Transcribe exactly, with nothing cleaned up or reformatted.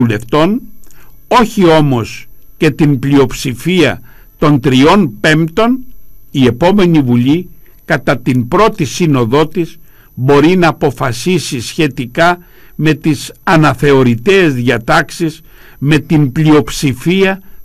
βουλευτών, όχι όμως και την πλειοψηφία των τριών πέμπτων, η επόμενη Βουλή κατά την πρώτη σύνοδό της μπορεί να αποφασίσει σχετικά με τις αναθεωρητές διατάξεις με την πλειοψηφία